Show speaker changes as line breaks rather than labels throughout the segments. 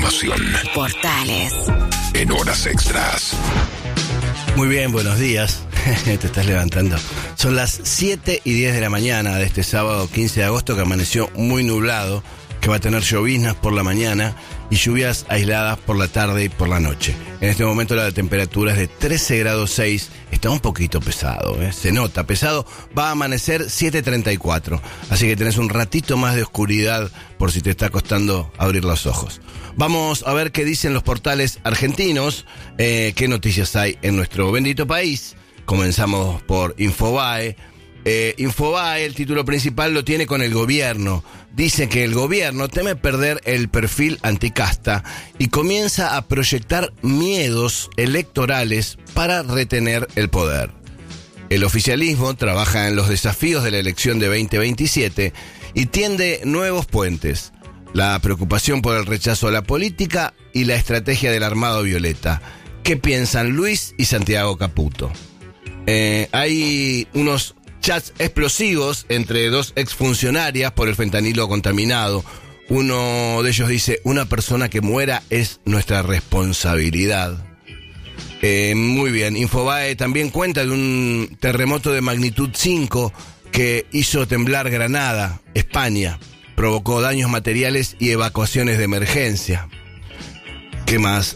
información.
Portales.
En horas extras.
Muy bien, buenos días. Te estás levantando. Son las 7:10 de la mañana de este sábado 15 de agosto, que amaneció muy nublado, que va a tener lloviznas por la mañana y lluvias aisladas por la tarde y por la noche. En este momento la temperatura es de 13 grados 6. Está un poquito pesado, se nota pesado. Va a amanecer 7:34. Así que tenés un ratito más de oscuridad por si te está costando abrir los ojos. Vamos a ver qué dicen los portales argentinos, qué noticias hay en nuestro bendito país. Comenzamos por Infobae. Infobae, el título principal lo tiene con el gobierno. Dice que el gobierno teme perder el perfil anticasta y comienza a proyectar miedos electorales para retener el poder. El oficialismo trabaja en los desafíos de la elección de 2027 y tiende nuevos puentes. La preocupación por el rechazo a la política y la estrategia del armado violeta. ¿Qué piensan Luis y Santiago Caputo? Hay unos chats explosivos entre dos exfuncionarias por el fentanilo contaminado. Uno de ellos dice: una persona que muera es nuestra responsabilidad. Muy bien. Infobae también cuenta de un terremoto de magnitud 5 que hizo temblar Granada, España. Provocó daños materiales y evacuaciones de emergencia. ¿Qué más?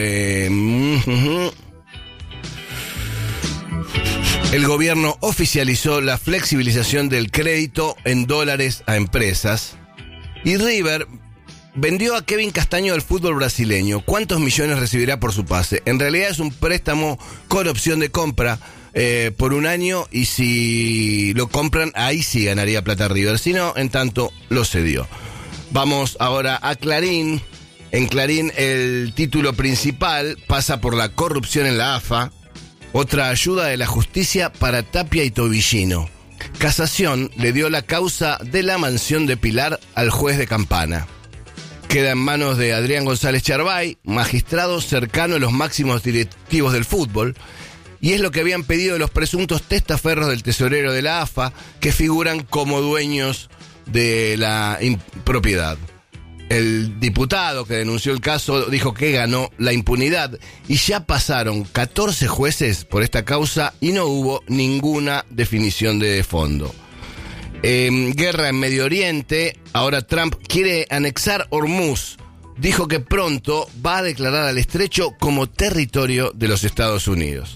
El gobierno oficializó la flexibilización del crédito en dólares a empresas. Y River vendió a Kevin Castaño al fútbol brasileño. ¿Cuántos millones recibirá por su pase? En realidad es un préstamo con opción de compra por un año, y si lo compran, ahí sí ganaría plata River. Si no, en tanto, lo cedió. Vamos ahora a Clarín. En Clarín el título principal pasa por la corrupción en la AFA. Otra ayuda de la justicia para Tapia y Tobillino. Casación le dio la causa de la mansión de Pilar al juez de Campana. Queda en manos de Adrián González Charbay, magistrado cercano a los máximos directivos del fútbol, y es lo que habían pedido los presuntos testaferros del tesorero de la AFA, que figuran como dueños de la propiedad. El diputado que denunció el caso dijo que ganó la impunidad, y ya pasaron 14 jueces por esta causa y no hubo ninguna definición de fondo. Guerra en Medio Oriente. Ahora Trump quiere anexar Hormuz. Dijo que pronto va a declarar al estrecho como territorio de los Estados Unidos.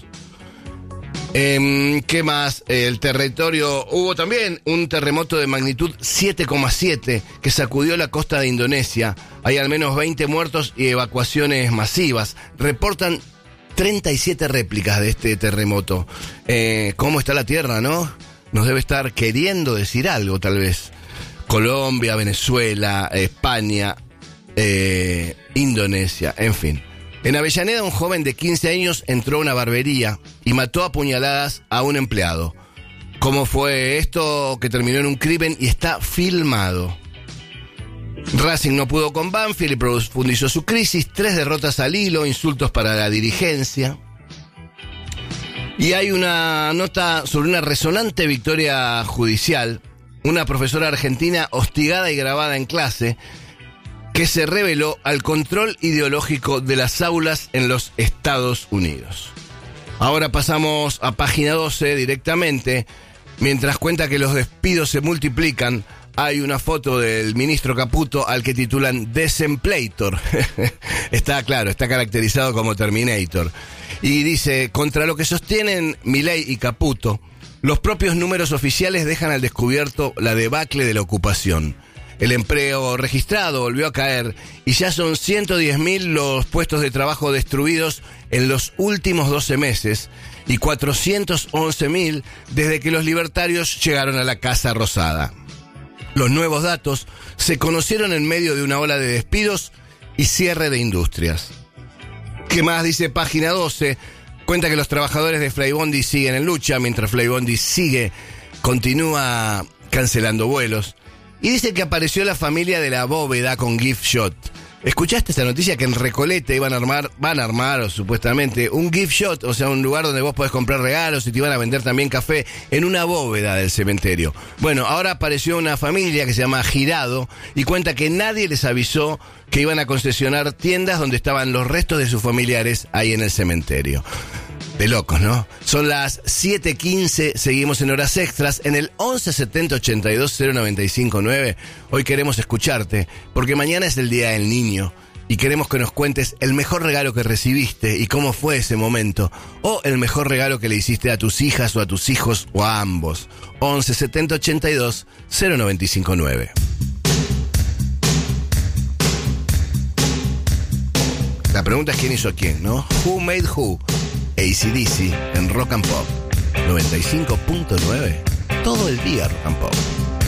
¿Qué más? El territorio... Hubo también un terremoto de magnitud 7,7 que sacudió la costa de Indonesia. Hay al menos 20 muertos y evacuaciones masivas. Reportan 37 réplicas de este terremoto. ¿Cómo está la tierra, no? Nos debe estar queriendo decir algo, tal vez. Colombia, Venezuela, España, Indonesia, en fin. En Avellaneda, un joven de 15 años entró a una barbería y mató a puñaladas a un empleado. ¿Cómo fue esto? Que terminó en un crimen y está filmado. Racing no pudo con Banfield y profundizó su crisis. 3 derrotas al hilo, insultos para la dirigencia. Y hay una nota sobre una resonante victoria judicial. Una profesora argentina hostigada y grabada en clase, que se rebeló al control ideológico de las aulas en los Estados Unidos. Ahora pasamos a página 12 directamente. Mientras cuenta que los despidos se multiplican, hay una foto del ministro Caputo al que titulan Desemplator. Está claro, está caracterizado como Terminator. Y dice: contra lo que sostienen Milei y Caputo, los propios números oficiales dejan al descubierto la debacle de la ocupación. El empleo registrado volvió a caer y ya son 110.000 los puestos de trabajo destruidos en los últimos 12 meses y 411.000 desde que los libertarios llegaron a la Casa Rosada. Los nuevos datos se conocieron en medio de una ola de despidos y cierre de industrias. ¿Qué más dice página 12? Cuenta que los trabajadores de Flybondi siguen en lucha, mientras Flybondi continúa cancelando vuelos. Y dice que apareció la familia de la bóveda con gift shot. ¿Escuchaste esta noticia que en Recoleta van a armar o supuestamente un gift shop, o sea, un lugar donde vos podés comprar regalos y te iban a vender también café en una bóveda del cementerio? Bueno, ahora apareció una familia que se llama Girado y cuenta que nadie les avisó que iban a concesionar tiendas donde estaban los restos de sus familiares ahí en el cementerio. De locos, ¿no? Son las 7:15, seguimos en Horas Extras, en el 11 70 82 095 9. Hoy queremos escucharte, porque mañana es el Día del Niño, y queremos que nos cuentes el mejor regalo que recibiste y cómo fue ese momento, o el mejor regalo que le hiciste a tus hijas o a tus hijos o a ambos. 11 70 82 095 9. La pregunta es quién hizo a quién, ¿no? Who made who? AC/DC en Rock and Pop 95.9. Todo el día Rock and Pop.